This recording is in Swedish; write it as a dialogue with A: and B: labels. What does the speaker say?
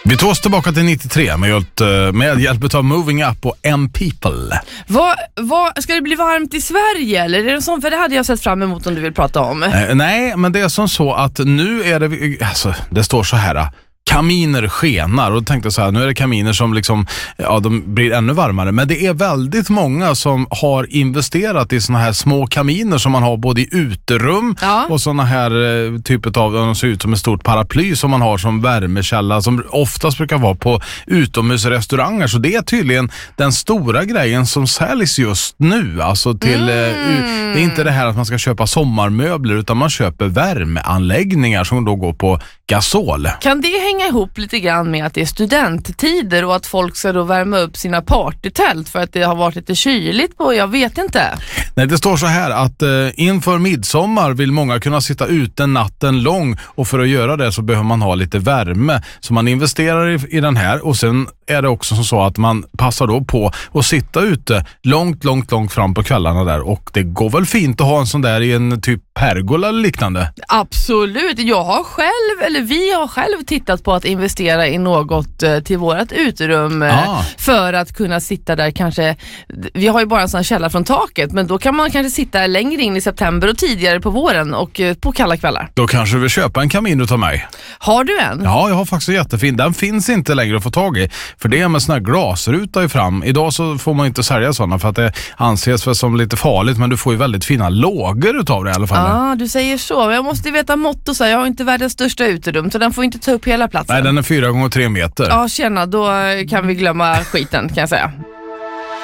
A: Vi tar oss tillbaka till 93 med hjälp av Moving Up och M-People.
B: Ska det bli varmt i Sverige eller är det sånt? För det hade jag sett fram emot om du vill prata om.
A: Nej, men det är som så att nu är det, alltså det står så här: kaminer skenar, och tänkte så här, nu är det kaminer som liksom, ja, de blir ännu varmare, men det är väldigt många som har investerat i såna här små kaminer som man har både i uterum och såna här typet av, de ser ut som ett stort paraply som man har som värmekälla, som oftast brukar vara på utomhusrestauranger. Så det är tydligen den stora grejen som säljs just nu, alltså till det är inte det här att man ska köpa sommarmöbler, utan man köper värmeanläggningar som då går på gasol.
B: Kan det hänga ihop lite grann med att det är studenttider och att folk ska då värma upp sina partytält för att det har varit lite kyligt på, jag vet inte.
A: Nej, det står så här att inför midsommar vill många kunna sitta ute natten lång, och för att göra det så behöver man ha lite värme. Så man investerar i den här, och sen är det också så att man passar då på att sitta ute långt fram på kvällarna där, och det går väl fint att ha en sån där i en typ pergola eller liknande.
B: Absolut, vi har själv tittat på att investera i något till vårat uterum för att kunna sitta där kanske. Vi har ju bara en sån källa från taket, men då kan man kanske sitta längre in i september och tidigare på våren och på kalla kvällar. Då
A: kanske vi köpa en kamin utav mig.
B: Har du en?
A: Ja, jag har faktiskt en jättefin. Den finns inte längre att få tag i, för det är med såna här glasruta i fram. Idag så får man inte sälja sådana för att det anses för som lite farligt, men du får ju väldigt fina lågor utav det i alla fall.
B: Ja, du säger så. Jag måste veta mått och så. Jag har inte världens största uterum, så den får inte ta upp hela platsen.
A: Nej, den är 4x3 meter.
B: Ja, då kan vi glömma skiten, kan jag säga.